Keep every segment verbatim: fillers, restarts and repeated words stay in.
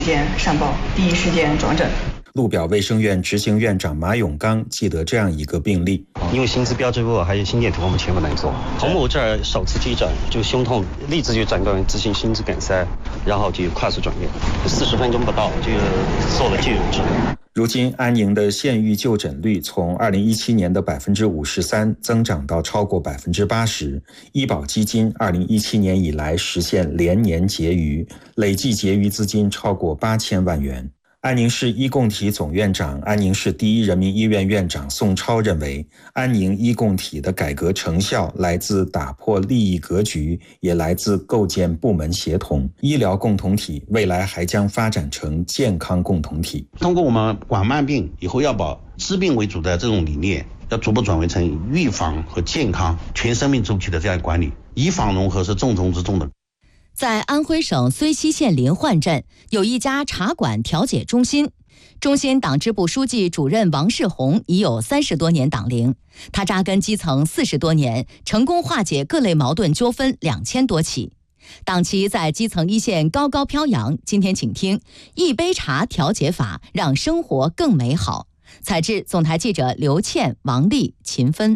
间上报，第一时间转诊。 路表卫生院执行院长马永刚记得这样一个病例， 因为心脏标志物还有心电图我们全部能做。从我这儿首次急诊就胸痛，立即就诊断为自行心肌梗塞，然后就快速转院，四十分钟不到就做了介入治疗。 如今安宁的县域就诊率从二零一七年的百分之五十三增长到超过百分之八十，医保基金二零一七年以来实现连年结余，累计结余资金超过八千万元。安宁市医共体总院长、安宁市第一人民医院院长宋超认为，安宁医共体的改革成效来自打破利益格局，也来自构建部门协同。医疗共同体未来还将发展成健康共同体。 通过我们管慢病以后要把治病为主的这种理念，要逐步转为成预防和健康全生命周期的这样管理，医防融合是重中之重的。 在安徽省睢溪县临焕镇有一家茶馆调解中心，中心党支部书记主任王世红已有三十多年党龄，他扎根基层四十多年，成功化解各类矛盾纠纷两千多起，党旗在基层一线高高飘扬。今天请听一杯茶调解法，让生活更美好。采制总台记者刘倩、王丽、秦芬。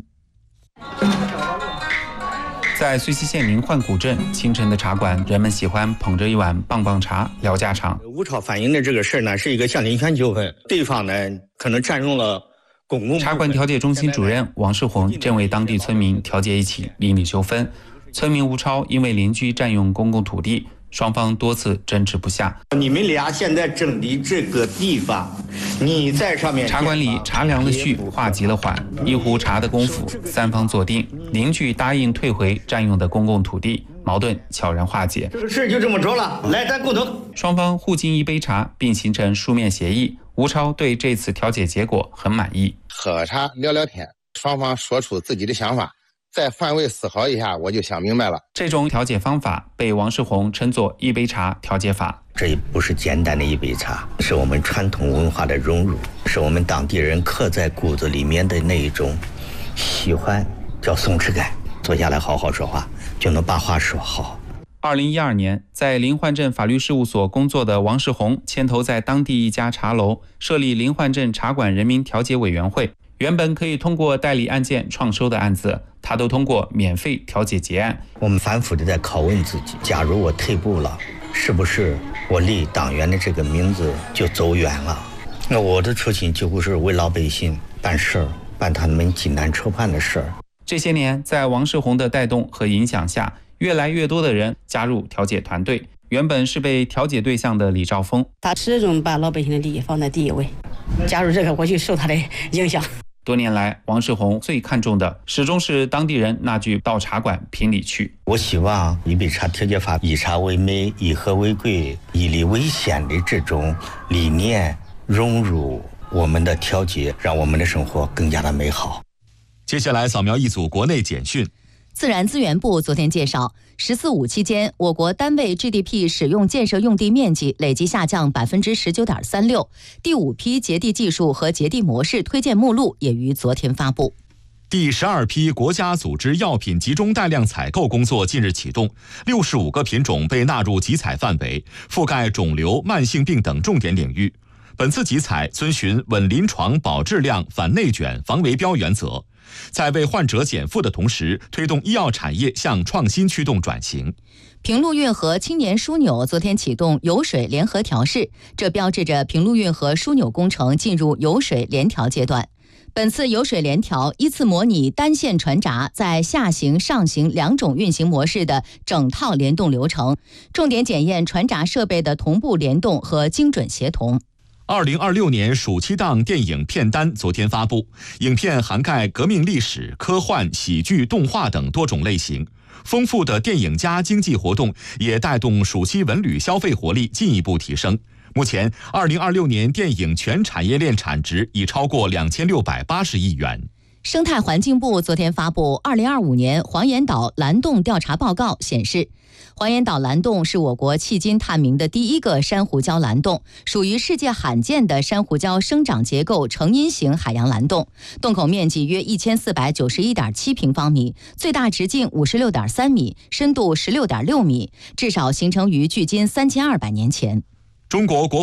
在睢溪县临焕古镇，清晨的茶馆，人们喜欢捧着一碗棒棒茶聊家常。 吴超反映的这个事呢，是一个向林权纠纷，对方呢可能占用了公共。 茶馆调解中心主任王世红正为当地村民调解一起邻里纠纷。村民吴超因为邻居占用公共土地，双方多次争执不下。 你们俩现在整理这个地方，你在上面。 茶馆里茶凉了续，话急了缓，一壶茶的功夫，三方坐定，邻居答应退回占用的公共土地，矛盾悄然化解。 这个事就这么着了，来，咱共同。 双方互敬一杯茶，并形成书面协议。吴超对这次调解结果很满意。 喝茶聊聊天，双方说出自己的想法。再换位思考一下，我就想明白了。 这种调解方法被王世红称作一杯茶调解法。 这不是简单的一杯茶，是我们传统文化的融入，是我们当地人刻在骨子里面的那一种喜欢，叫松弛感。坐下来好好说话，就能把话说好。 二零一二年，在临焕镇法律事务所工作的王世红牵头在当地一家茶楼设立临焕镇茶馆人民调解委员会。原本可以通过代理案件创收的案子，他都通过免费调解结案。 我们反复的在拷问自己，假如我退步了，是不是我立党员的这个名字就走远了？那我的初心几乎是为老百姓办事儿，办他们济难愁盼的事儿。 这些年，在王世红的带动和影响下，越来越多的人加入调解团队。原本是被调解对象的李兆峰， 他始终把老百姓的利益放在第一位。加入这个，我就受他的影响。 多年来，王世红最看重的始终是当地人那句到茶馆评理去。 我希望一杯茶调解法以茶为美，以和为贵，以理为先的这种理念融入我们的调解，让我们的生活更加的美好。 接下来扫描一组国内简讯。 自然资源部昨天介绍，十四五期间，我国单位 G D P 使用建设用地面积累计下降百分之十九点三六。第五批节地技术和节地模式推荐目录也于昨天发布。 第十二批国家组织药品集中带量采购工作近日启动，六十五个品种被纳入集采范围，覆盖肿瘤、慢性病等重点领域。本次集采遵循稳临床、保质量、反内卷、防围标原则，在为患者减负的同时，推动医药产业向创新驱动转型。 平陆运河青年枢纽昨天启动油水联合调试，这标志着平陆运河枢纽工程进入油水联调阶段。本次油水联调依次模拟单线船闸在下行、上行两种运行模式的整套联动流程，重点检验船闸设备的同步联动和精准协同。 二零二六年暑期档电影片单昨天发布，影片涵盖革命历史、科幻、喜剧、动画等多种类型。丰富的电影加经济活动也带动暑期文旅消费活力进一步提升。目前，二零二六年电影全产业链产值已超过两千六百八十亿元。 生态环境部昨天发布二零二五年黄岩岛蓝洞调查报告显示，黄岩岛蓝洞是我国迄今探明的第一个珊瑚礁蓝洞，属于世界罕见的珊瑚礁生长结构成因型海洋蓝洞，洞口面积约一千四百九十一点七平方米，最大直径五十六点三米，深度十六点六米，至少形成于距今三千二百年前。 中国国